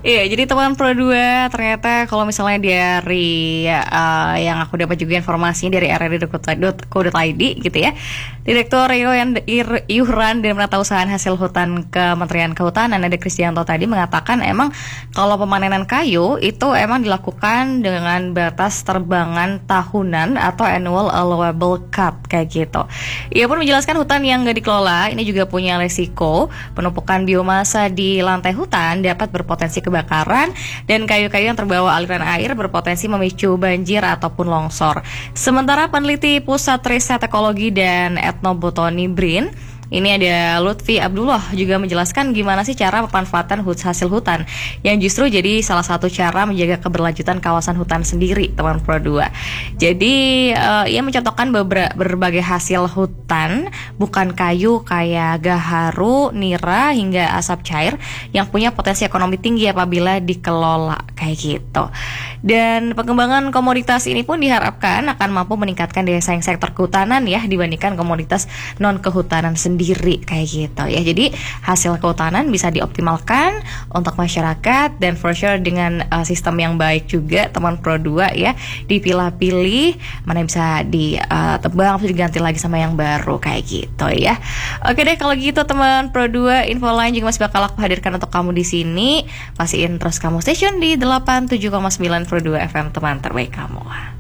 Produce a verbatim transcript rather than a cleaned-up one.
Iya, jadi teman Pro dua ternyata kalau misalnya dari uh, yang aku dapat juga informasinya dari r r d dot co dot i d gitu ya. Direktur Iuran Iuran dan Penatausahaan Hasil Hutan Kementerian Kehutanan ada Kristianto tadi mengatakan emang kalau pemanenan kayu itu emang dilakukan dengan batas terbangan tahunan atau annual allowable cut kayak gitu. Ia pun menjelaskan hutan yang nggak dikelola ini juga punya resiko penumpukan biomasa di lantai hutan dapat berpotensi kebakaran dan kayu-kayu yang terbawa aliran air berpotensi memicu banjir ataupun longsor. Sementara peneliti Pusat Riset Ekologi dan Etnobotani B R I N ini ada Lutfi Abdullah juga menjelaskan gimana sih cara pemanfaatan hasil hutan yang justru jadi salah satu cara menjaga keberlanjutan kawasan hutan sendiri, teman Pro dua. Jadi uh, ia mencontohkan beberapa berbagai hasil hutan bukan kayu kayak gaharu, nira hingga asap cair yang punya potensi ekonomi tinggi apabila dikelola kayak gitu. Dan pengembangan komoditas ini pun diharapkan akan mampu meningkatkan daya saing sektor kehutanan ya dibandingkan komoditas non kehutanan sendiri. Diri kayak gitu ya. Jadi hasil kehutanan bisa dioptimalkan untuk masyarakat dan for sure dengan uh, sistem yang baik juga teman Pro dua ya. Dipilah-pilih mana yang bisa ditebang uh, terus diganti lagi sama yang baru kayak gitu ya. Oke deh kalau gitu teman Pro dua, info lain juga masih bakal aku hadirkan untuk kamu di sini. Pastiin terus kamu station di delapan puluh tujuh koma sembilan Pro dua F M teman terbaik kamu.